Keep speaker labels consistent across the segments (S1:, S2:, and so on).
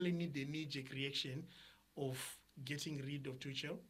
S1: need the knee-jerk reaction of getting rid of Tuchel.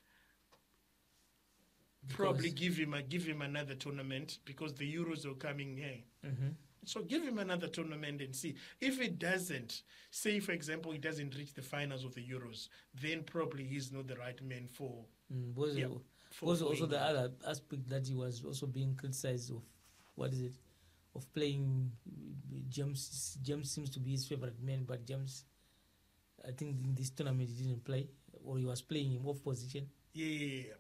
S1: Probably give him another tournament because the Euros are coming here. So give him another tournament and see. If it doesn't, say for example, he doesn't reach the finals of the Euros, then probably he's not the right man for.
S2: Also the other aspect that he was also being criticized of, of playing James. James seems to be his favorite man, but James, I think in this tournament he didn't play, or he was playing him off position.
S1: Playing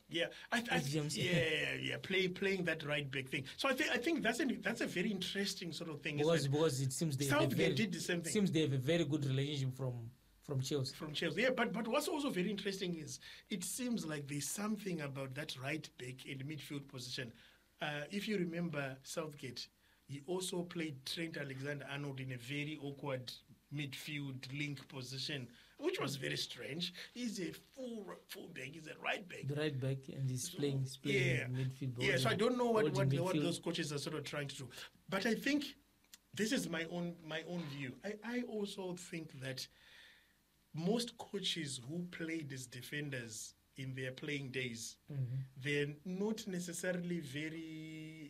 S1: that right back thing. So I think that's a very interesting sort of thing.
S2: Because it seems
S1: Southgate did the same thing.
S2: Seems they have a very good relationship from Chelsea.
S1: From Chelsea, yeah. But what's also very interesting is it seems like there's something about that right back in the midfield position. If you remember Southgate, he also played Trent Alexander-Arnold in a very awkward midfield link position, which was very strange. He's a full back. He's a right back.
S2: The right back, and he's playing midfield.
S1: Yeah, so I don't know what those coaches are sort of trying to do. But I think this is my own view. I also think that most coaches who played as defenders in their playing days, they're not necessarily very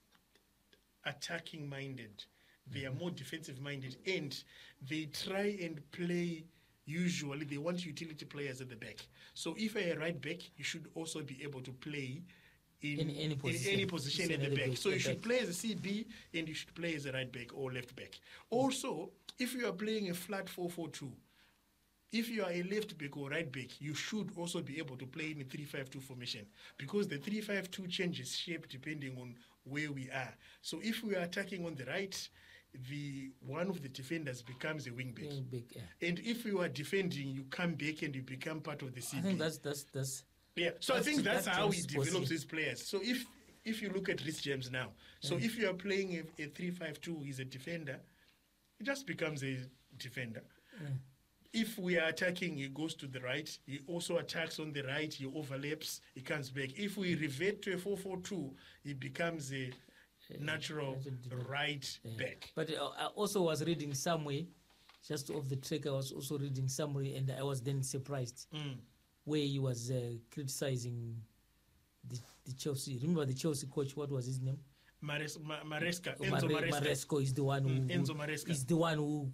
S1: attacking minded. They are more defensive minded, and they try and play. Usually they want utility players at the back. So if you're a right back, you should also be able to play in any position at the back. So you should play as a CB and you should play as a right back or left back. Also, if you are playing a flat 4-4-2, if you are a left back or right back, you should also be able to play in a 3-5-2 formation, because the 3-5-2 changes shape depending on where we are. So if we are attacking on the right, one of the defenders becomes a wing back. And if you are defending, you come back and you become part of the CB.
S2: I think that's
S1: yeah. So I think that's how he develops his players. So if you look at Reece James now, so if you are playing a 3-5-2, he's a defender, he just becomes a defender. If we are attacking, he goes to the right. He also attacks on the right. He overlaps. He comes back. If we revert to a 4-4-2, he becomes a natural right back.
S2: But I also was reading somewhere, just off the track, I was also reading somewhere, and I was then surprised where he was criticizing the Chelsea. Remember the Chelsea coach? What was his name?
S1: Maresca.
S2: Enzo Maresca is the one who
S1: Enzo Maresca
S2: is the one who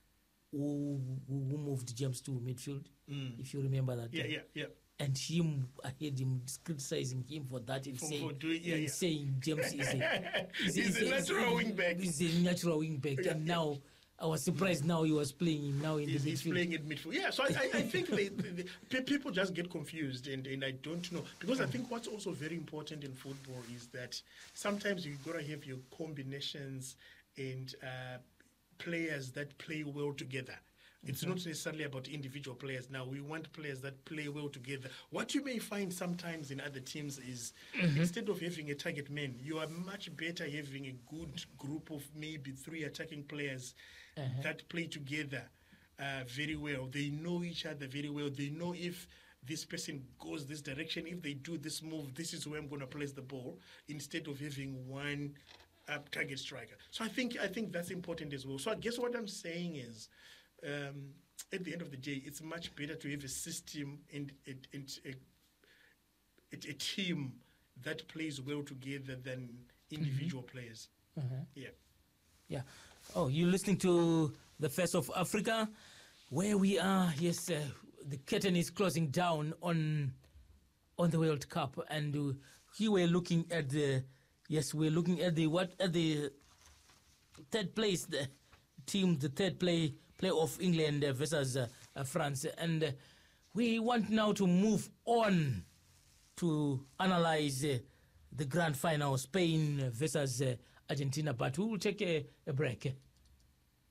S2: moved James to midfield, if you remember that.
S1: Yeah.
S2: And I heard him criticizing him for that and saying James is
S1: a natural wing back.
S2: He's a natural wing back. And now I was surprised now he was playing him now in the midfield.
S1: He's playing in midfield. Yeah, so I think people just get confused, and I don't know. Because I think what's also very important in football is that sometimes you've got to have your combinations and players that play well together. It's not necessarily about individual players. Now, we want players that play well together. What you may find sometimes in other teams is instead of having a target man, you are much better having a good group of maybe 3 attacking players that play together very well. They know each other very well. They know if this person goes this direction, if they do this move, this is where I'm going to place the ball, instead of having one target striker. So I think that's important as well. So I guess what I'm saying is, at the end of the day, it's much better to have a system and a team that plays well together than individual players.
S2: Yeah. Oh, you're listening to the Face of Africa, where we are. Yes, the curtain is closing down on the World Cup, and here we're looking at the. Yes, we're looking at the third place, the third play of England versus France, and we want now to move on to analyze the grand final, Spain versus Argentina. But we will take a break.